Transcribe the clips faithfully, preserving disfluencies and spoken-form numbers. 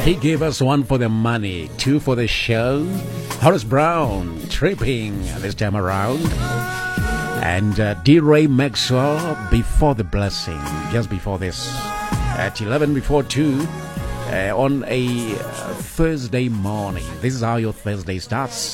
He gave us one for the money, two for the show. Horace Brown, tripping this time around. And uh, D. Ray Maxwell, Before the Blessing, just before this. At eleven before two, uh, on a uh, Thursday morning. This is how your Thursday starts.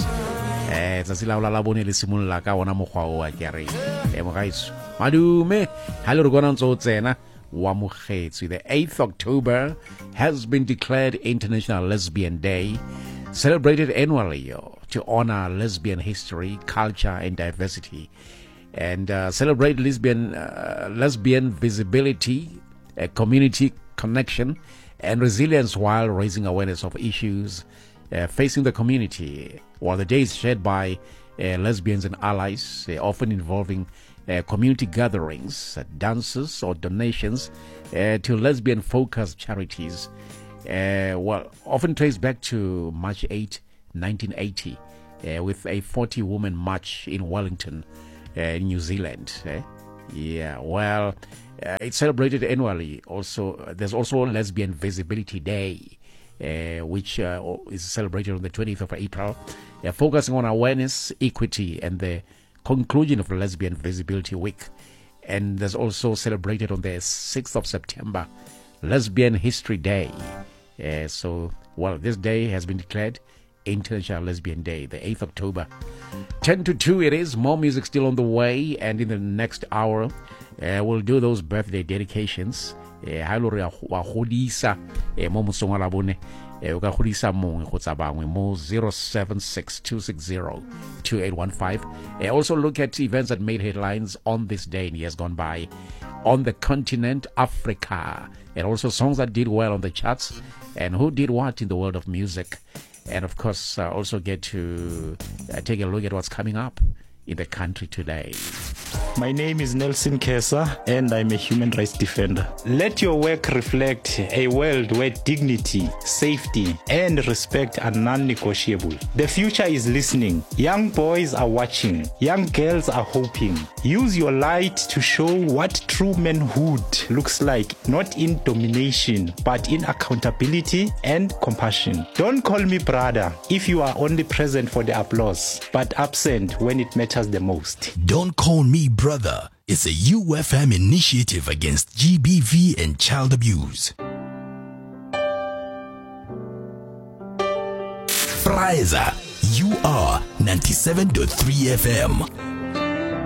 Eh, tsatsi la la bone le simolla ka ona mogwa o a kere. E mo guys, madume, ha le re gona ntso tsena wa mogetswe. The eighth of October has been declared International Lesbian Day, celebrated annually to honor lesbian history, culture, and diversity, and uh, celebrate lesbian uh, lesbian visibility, uh, community connection, and resilience while raising awareness of issues uh, facing the community. While the day is shared by uh, lesbians and allies, uh, often involving uh, community gatherings, uh, dances, or donations uh, to lesbian-focused charities, uh, well, often traced back to March eighth, nineteen eighty, uh, with a forty-woman march in Wellington, uh, New Zealand. Eh? Yeah, well, uh, it's celebrated annually. Also, uh, there's also Lesbian Visibility Day, uh, which uh, is celebrated on the twentieth of April, uh, focusing on awareness, equity, and the conclusion of the Lesbian Visibility Week. And there's also celebrated on the sixth of September, Lesbian History Day. Uh, so, well, this day has been declared International Lesbian Day, the eighth of October. ten to two it is. More music still on the way, and in the next hour uh, we'll do those birthday dedications. Ha lo re wa godisa mo mosong wa labone o ka godisa mongwe go tsa bangwe mo zero seven six two six zero two eight one five. Also look at events that made headlines on this day in years gone by on the continent Africa, and also songs that did well on the charts and who did what in the world of music. And of course, uh, also get to uh, take a look at what's coming up in the country today. My name is Nelson Kesa, and I'm a human rights defender. Let your work reflect a world where dignity, safety, and respect are non-negotiable. The future is listening. Young boys are watching. Young girls are hoping. Use your light to show what true manhood looks like, not in domination, but in accountability and compassion. Don't call me brother if you are only present for the applause, but absent when it matters the most. Don't call me brother. It's a U F M initiative against G B V and child abuse. Fryza, you are ninety-seven point three F M.